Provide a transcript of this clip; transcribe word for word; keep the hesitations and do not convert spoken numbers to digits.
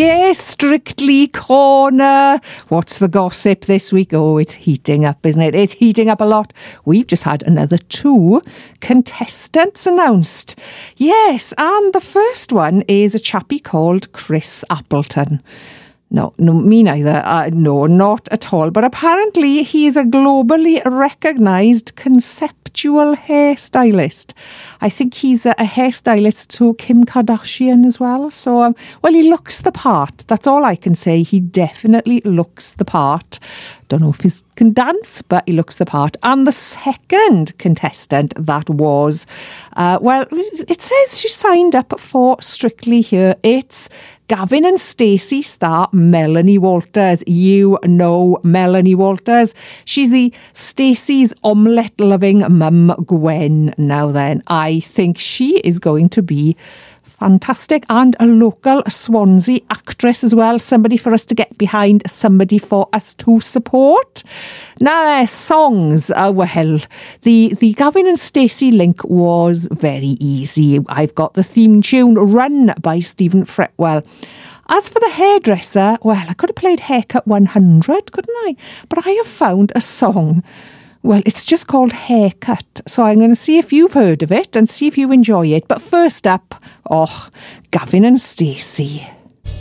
Yes, Strictly Corner. What's the gossip this week? Oh, it's heating up, isn't it? It's heating up a lot. We've just had another two contestants announced. Yes, and the first one is a chappie called Chris Appleton. No, no, me neither. Uh, no, not at all. But apparently he is a globally recognised conceptual hairstylist. I think he's a, a hairstylist to Kim Kardashian as well. So, um, well, he looks the part. That's all I can say. He definitely looks the part. Don't know if he can dance, but he looks the part. And the second contestant that was, uh, well, it says she signed up for Strictly here. It's Gavin and Stacey star Melanie Walters. You know Melanie Walters. She's the Stacey's omelette-loving mum Gwen. Now then, I think she is going to be fantastic, and a local Swansea actress as well. Somebody for us to get behind, somebody for us to support. Now, their songs, uh, well, the, the Gavin and Stacey link was very easy. I've got the theme tune, Run by Stephen Fretwell. As for the hairdresser, well, I could have played Haircut one hundred, couldn't I? But I have found a song. Well, it's just called Haircut. So I'm going to see if you've heard of it and see if you enjoy it. But first up, oh, Gavin and Stacey.